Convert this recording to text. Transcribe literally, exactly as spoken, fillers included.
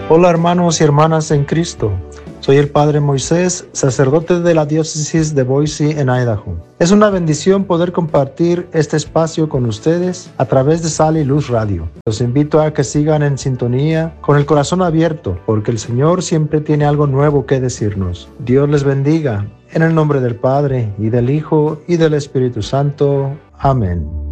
Hola hermanos y hermanas en Cristo. Soy el Padre Moisés, sacerdote de la diócesis de Boise en Idaho. Es una bendición poder compartir este espacio con ustedes a través de Sal y Luz Radio. Los invito a que sigan en sintonía con el corazón abierto, porque el Señor siempre tiene algo nuevo que decirnos. Dios les bendiga. En el nombre del Padre, y del Hijo, y del Espíritu Santo. Amén.